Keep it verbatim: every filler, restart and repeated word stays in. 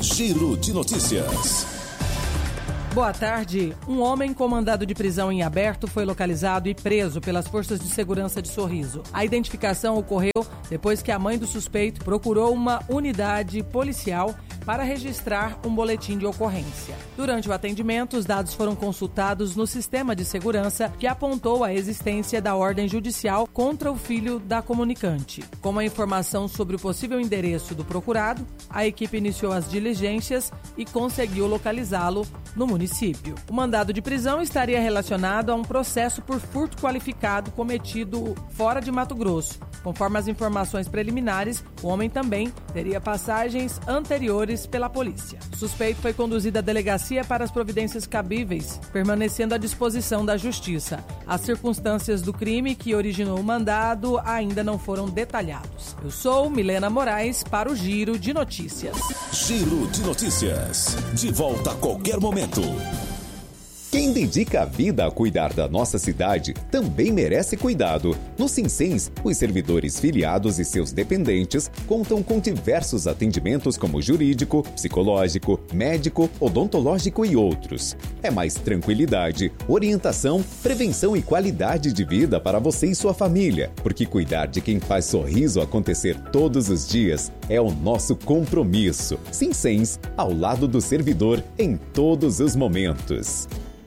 Giro de Notícias. Boa tarde. Um homem com mandado de prisão em aberto foi localizado e preso pelas forças de segurança de Sorriso. A identificação ocorreu depois que a mãe do suspeito procurou uma unidade policial para registrar um boletim de ocorrência. Durante o atendimento, os dados foram consultados no sistema de segurança que apontou a existência da ordem judicial contra o filho da comunicante. Com a informação sobre o possível endereço do procurado, a equipe iniciou as diligências e conseguiu localizá-lo no município. O mandado de prisão estaria relacionado a um processo por furto qualificado cometido fora de Mato Grosso. Conforme as informações preliminares, o homem também teria passagens anteriores pela polícia. O suspeito foi conduzido à delegacia para as providências cabíveis, permanecendo à disposição da justiça. As circunstâncias do crime que originou o mandado ainda não foram detalhados. Eu sou Milena Moraes para o Giro de Notícias. Giro de Notícias. De volta a qualquer momento. Quem dedica a vida a cuidar da nossa cidade também merece cuidado. No Sinsens, os servidores filiados e seus dependentes contam com diversos atendimentos como jurídico, psicológico, médico, odontológico e outros. É mais tranquilidade, orientação, prevenção e qualidade de vida para você e sua família, porque cuidar de quem faz sorriso acontecer todos os dias é o nosso compromisso. Sinsens, ao lado do servidor em todos os momentos.